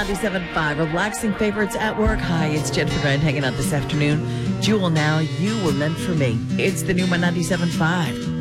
97.5. Relaxing favorites at work. Hi, it's Jennifer Grant hanging out this afternoon. Jewel now, you were meant for me. It's the new 97.5.